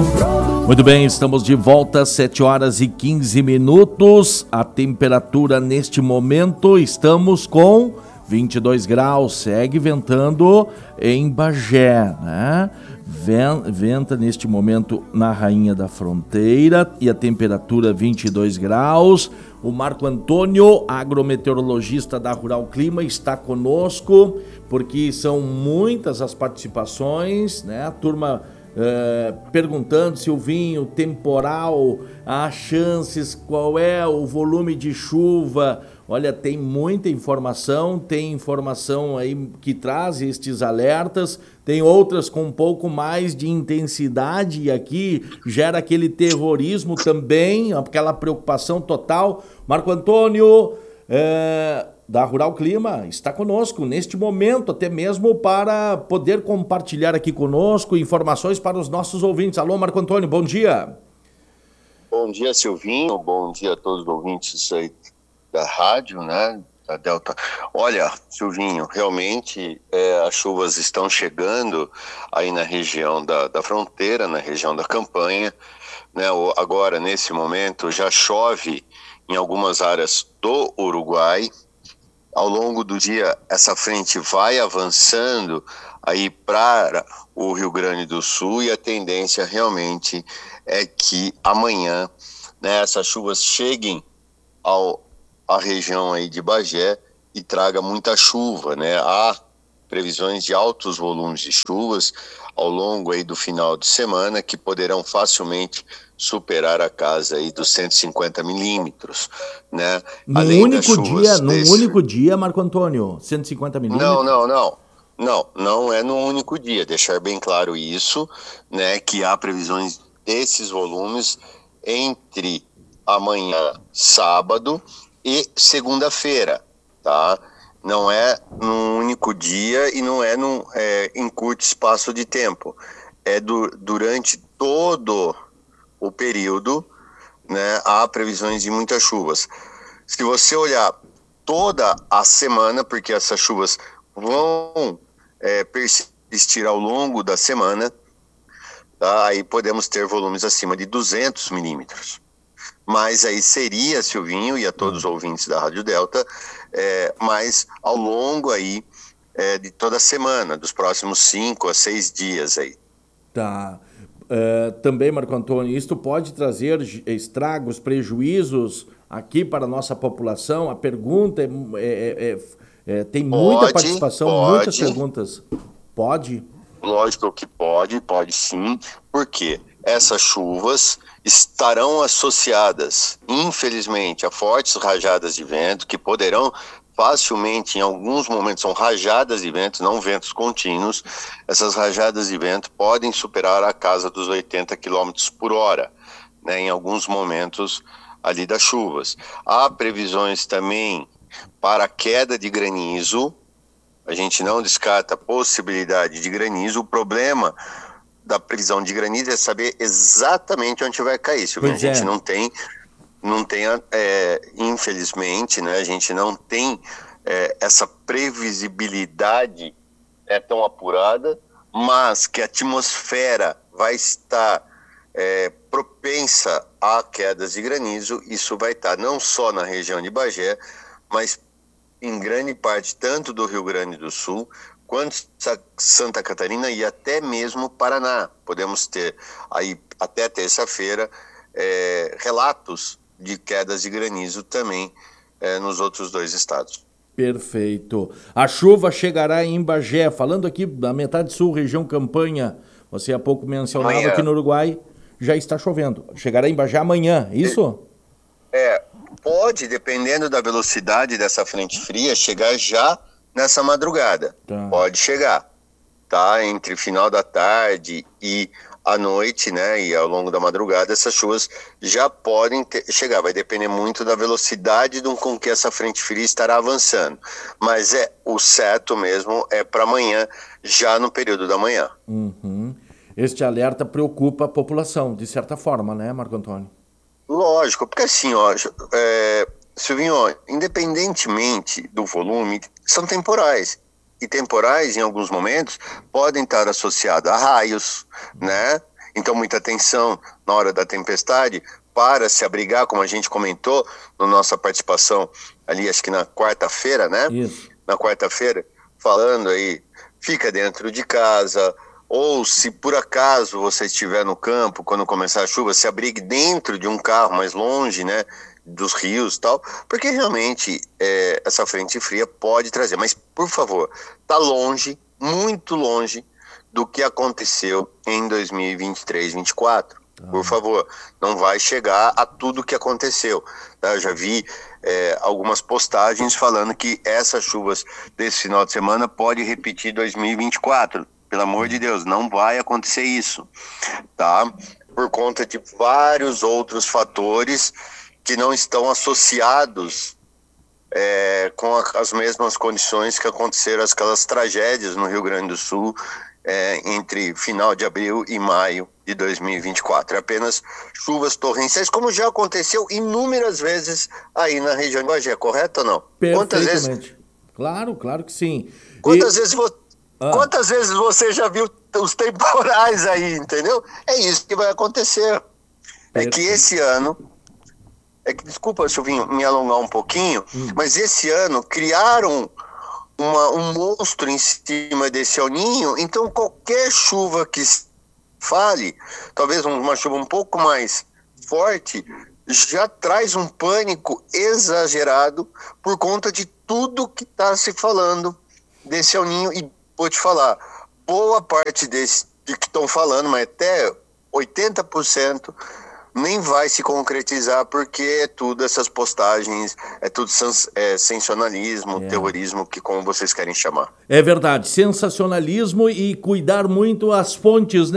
Muito bem, estamos de volta, 7 horas e 15 minutos. A temperatura neste momento, estamos com 22 graus, segue ventando em Bagé, né? Venta neste momento na Rainha da Fronteira e a temperatura 22 graus. O Marco Antônio, agrometeorologista da Rural Clima, está conosco, porque são muitas as participações, né? A turma perguntando se o vinho temporal, as chances, qual é o volume de chuva. Olha, tem muita informação, tem informação aí que traz estes alertas, tem outras com um pouco mais de intensidade e aqui gera aquele terrorismo também, aquela preocupação total. Marco Antônio, da Rural Clima, está conosco neste momento, até mesmo para poder compartilhar aqui conosco informações para os nossos ouvintes. Alô, Marco Antônio, bom dia. Bom dia, Silvinho, bom dia a todos os ouvintes aí da rádio, né, da Delta. Olha, Silvinho, realmente as chuvas estão chegando aí na região da fronteira, na região da campanha, né, agora, nesse momento, já chove em algumas áreas do Uruguai. Ao longo do dia, essa frente vai avançando aí para o Rio Grande do Sul e a tendência realmente é que amanhã, né, essas chuvas cheguem à região aí de Bagé e traga muita chuva, né? Há previsões de altos volumes de chuvas ao longo aí do final de semana que poderão facilmente superar a casa aí dos 150 milímetros, né? Num único dia, Marco Antônio, 150 milímetros? Não é num único dia, deixar bem claro isso, né? Que há previsões desses volumes entre amanhã, sábado e segunda-feira, tá? Não é num único dia e não é em curto espaço de tempo. É durante todo o período, né, há previsões de muitas chuvas. Se você olhar toda a semana, porque essas chuvas vão persistir ao longo da semana, tá? Aí podemos ter volumes acima de 200 milímetros. Mas aí seria, Silvinho, e a todos os ouvintes da Rádio Delta, mas ao longo aí de toda a semana, dos próximos 5 a 6 dias aí. Tá. Também, Marco Antônio, isto pode trazer estragos, prejuízos aqui para a nossa população? A pergunta tem muita participação, muitas perguntas. Pode? Lógico que pode sim, porque essas chuvas estarão associadas, infelizmente, a fortes rajadas de vento que poderão facilmente, em alguns momentos, são rajadas de vento, não ventos contínuos. Essas rajadas de vento podem superar a casa dos 80 km por hora, né, em alguns momentos ali das chuvas. Há previsões também para queda de granizo. A gente não descarta a possibilidade de granizo. O problema da previsão de granizo é saber exatamente onde vai cair. A gente não tem infelizmente, né, a gente não tem essa previsibilidade tão apurada, mas que a atmosfera vai estar propensa a quedas de granizo. Isso vai estar não só na região de Bagé, mas em grande parte tanto do Rio Grande do Sul quanto Santa Catarina e até mesmo Paraná. Podemos ter aí até terça-feira relatos de quedas de granizo também nos outros dois estados. Perfeito. A chuva chegará em Bagé, falando aqui da metade sul, região Campanha. Você há pouco mencionava amanhã. Que no Uruguai já está chovendo. Chegará em Bagé amanhã, isso? Pode, dependendo da velocidade dessa frente fria, chegar já nessa madrugada. Tá. Pode chegar, tá? Entre final da tarde e à noite, né, e ao longo da madrugada, essas chuvas já podem chegar. Vai depender muito da velocidade com que essa frente fria estará avançando. Mas o certo mesmo é para amanhã, já no período da manhã. Uhum. Este alerta preocupa a população, de certa forma, né, Marco Antônio? Lógico, porque assim, Silvinho, independentemente do volume, são temporais. E temporais, em alguns momentos, podem estar associados a raios, né? Então, Então, muita atenção na hora da tempestade para se abrigar, como a gente comentou na nossa participação ali, acho que na quarta-feira, né? Isso. Na quarta-feira, falando aí, fica dentro de casa, ou se por acaso você estiver no campo, quando começar a chuva, se abrigue dentro de um carro mais longe, né? Dos rios e tal, porque realmente essa frente fria pode trazer. Mas, por favor, tá longe, muito longe do que aconteceu em 2023, 2024. Por favor, não vai chegar a tudo que aconteceu. Tá? Eu já vi algumas postagens falando que essas chuvas desse final de semana pode repetir 2024. Pelo amor de Deus, não vai acontecer isso, tá? Por conta de vários outros fatores que não estão associados com as mesmas condições que aconteceram aquelas tragédias no Rio Grande do Sul entre final de abril e maio de 2024. É apenas chuvas torrenciais, como já aconteceu inúmeras vezes aí na região de Bagé, correto ou não? Quantas vezes? Claro que sim. Quantas vezes você já viu os temporais aí, entendeu? É isso que vai acontecer. É que esse ano... desculpa, Silvinho, me alongar um pouquinho, mas esse ano criaram um monstro em cima desse El Niño, então qualquer chuva que fale, talvez uma chuva um pouco mais forte, já traz um pânico exagerado por conta de tudo que está se falando desse El Niño. E vou te falar, boa parte desse que estão falando, mas até 80%, nem vai se concretizar, porque é tudo essas postagens, é tudo sensacionalismo, terrorismo, que como vocês querem chamar. É verdade, sensacionalismo e cuidar muito as fontes, né?